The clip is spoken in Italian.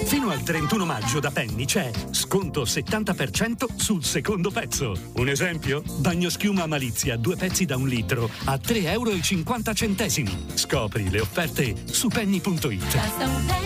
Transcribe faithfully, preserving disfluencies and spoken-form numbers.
Fino al trentuno maggio da Penny c'è sconto settanta per cento sul secondo pezzo. Un esempio? Bagnoschiuma Malizia, due pezzi da un litro a tre euro e cinquanta centesimi. Scopri le offerte su penny punto it. Basta un penny